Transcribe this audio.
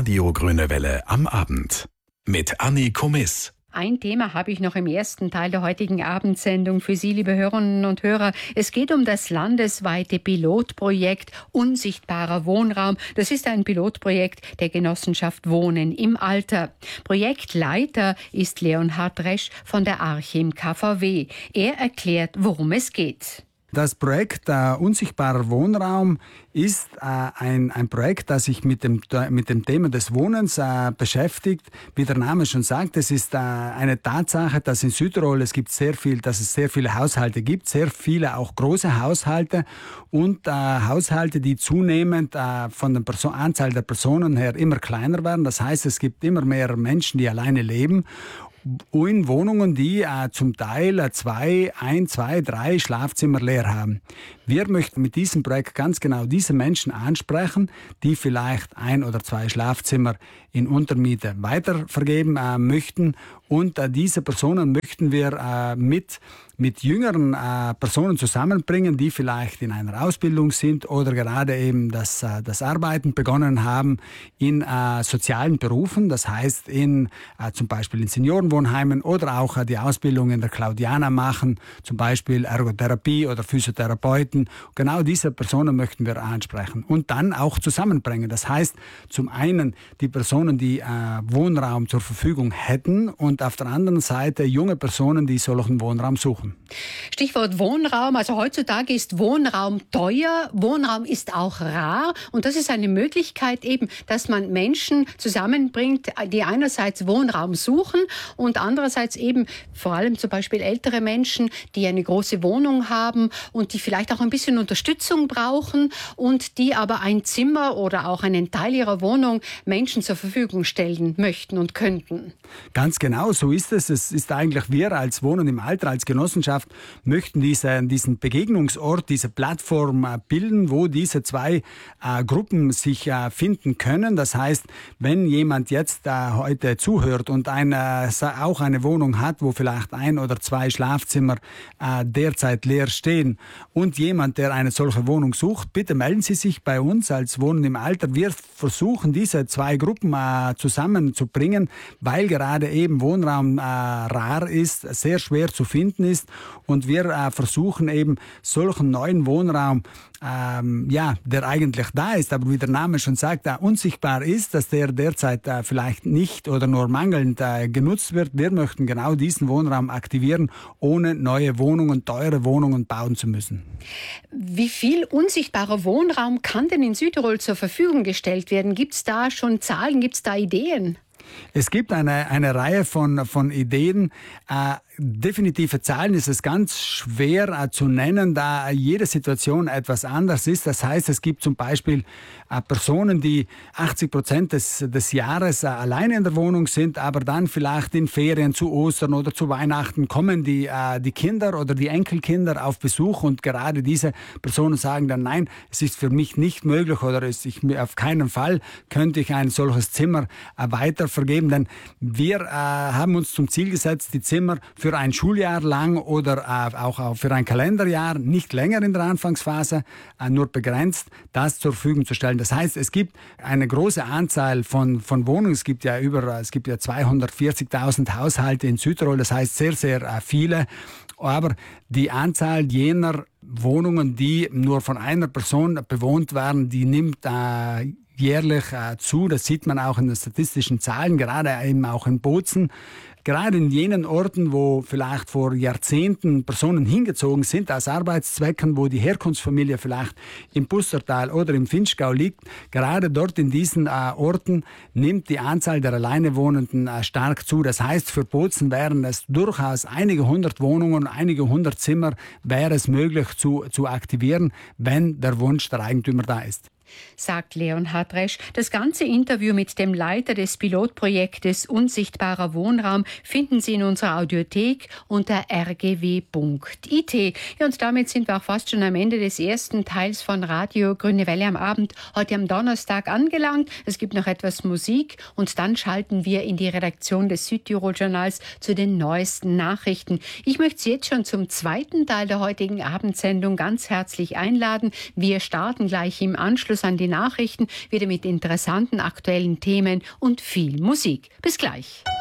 Radio Grüne Welle am Abend mit Anni Komiss. Ein Thema habe ich noch im ersten Teil der heutigen Abendsendung für Sie, liebe Hörerinnen und Hörer. Es geht um das landesweite Pilotprojekt Unsichtbarer Wohnraum. Das ist ein Pilotprojekt der Genossenschaft Wohnen im Alter. Projektleiter ist Leonhard Resch von der Arche im KVW. Er erklärt, worum es geht. Das Projekt Unsichtbarer Wohnraum ist ein Projekt, das sich mit dem Thema des Wohnens beschäftigt. Wie der Name schon sagt, es ist eine Tatsache, dass in Südtirol dass es sehr viele Haushalte gibt, sehr viele auch große Haushalte und Haushalte, die zunehmend von der Anzahl der Personen her immer kleiner werden. Das heißt, es gibt immer mehr Menschen, die alleine leben. In Wohnungen, die zum Teil 2, 3 Schlafzimmer leer haben. Wir möchten mit diesem Projekt ganz genau diese Menschen ansprechen, die vielleicht 1 oder 2 Schlafzimmer in Untermiete weitervergeben möchten. Und diese Personen möchten wir mit jüngeren Personen zusammenbringen, die vielleicht in einer Ausbildung sind oder gerade eben das Arbeiten begonnen haben in sozialen Berufen. Das heißt zum Beispiel in Seniorenwohnheimen oder auch die Ausbildung in der Claudiana machen, zum Beispiel Ergotherapie oder Physiotherapeuten. Genau diese Personen möchten wir ansprechen und dann auch zusammenbringen. Das heißt, zum einen die Personen, die Wohnraum zur Verfügung hätten und auf der anderen Seite junge Personen, die solchen Wohnraum suchen. Stichwort Wohnraum. Also heutzutage ist Wohnraum teuer, Wohnraum ist auch rar und das ist eine Möglichkeit eben, dass man Menschen zusammenbringt, die einerseits Wohnraum suchen und andererseits eben vor allem zum Beispiel ältere Menschen, die eine große Wohnung haben und die vielleicht auch ein bisschen Unterstützung brauchen und die aber ein Zimmer oder auch einen Teil ihrer Wohnung Menschen zur Verfügung stellen möchten und könnten. Ganz genau, so ist es. Es ist eigentlich, wir als Wohnen im Alter, als Genossenschaft, möchten diesen Begegnungsort, diese Plattform bilden, wo diese zwei Gruppen sich finden können. Das heißt, wenn jemand jetzt heute zuhört und auch eine Wohnung hat, wo vielleicht 1 oder 2 Schlafzimmer derzeit leer stehen und jemand, der eine solche Wohnung sucht, bitte melden Sie sich bei uns als Wohnen im Alter. Wir versuchen, diese 2 Gruppen zusammenzubringen, weil gerade eben Wohnraum rar ist, sehr schwer zu finden ist und wir versuchen eben solchen neuen Wohnraum, der eigentlich da ist, aber wie der Name schon sagt, unsichtbar ist, dass der derzeit vielleicht nicht oder nur mangelnd genutzt wird. Wir möchten genau diesen Wohnraum aktivieren, ohne neue Wohnungen, teure Wohnungen bauen zu müssen. Wie viel unsichtbarer Wohnraum kann denn in Südtirol zur Verfügung gestellt werden? Gibt es da schon Zahlen, gibt es da Ideen? Es gibt eine Reihe von Ideen. Definitive Zahlen ist es ganz schwer zu nennen, da jede Situation etwas anders ist. Das heißt, es gibt zum Beispiel Personen, die 80% des Jahres alleine in der Wohnung sind, aber dann vielleicht in Ferien zu Ostern oder zu Weihnachten kommen die Kinder oder die Enkelkinder auf Besuch und gerade diese Personen sagen dann, nein, es ist für mich nicht möglich oder auf keinen Fall könnte ich ein solches Zimmer weiter vergeben, denn wir haben uns zum Ziel gesetzt, die Zimmer für ein Schuljahr lang oder auch für ein Kalenderjahr, nicht länger in der Anfangsphase, nur begrenzt, das zur Verfügung zu stellen. Das heißt, es gibt eine große Anzahl von Wohnungen. Es gibt ja 240.000 Haushalte in Südtirol, das heißt sehr, sehr viele. Aber die Anzahl jener Wohnungen, die nur von einer Person bewohnt werden, die nimmt jährlich zu. Das sieht man auch in den statistischen Zahlen, gerade eben auch in Bozen. Gerade in jenen Orten, wo vielleicht vor Jahrzehnten Personen hingezogen sind aus Arbeitszwecken, wo die Herkunftsfamilie vielleicht im Pustertal oder im Vinschgau liegt, gerade dort in diesen Orten nimmt die Anzahl der Alleinewohnenden stark zu. Das heißt, für Bozen wären es durchaus einige 100 Wohnungen, einige 100 Zimmer wäre es möglich zu aktivieren, wenn der Wunsch der Eigentümer da ist. Sagt Leonhard Resch. Das ganze Interview mit dem Leiter des Pilotprojektes Unsichtbarer Wohnraum finden Sie in unserer Audiothek unter rgw.it. Ja, und damit sind wir auch fast schon am Ende des ersten Teils von Radio Grüne Welle am Abend, heute am Donnerstag angelangt. Es gibt noch etwas Musik und dann schalten wir in die Redaktion des Südtirol-Journals zu den neuesten Nachrichten. Ich möchte Sie jetzt schon zum zweiten Teil der heutigen Abendsendung ganz herzlich einladen. Wir starten gleich im Anschluss Anschluss an die Nachrichten wieder mit interessanten aktuellen Themen und viel Musik. Bis gleich.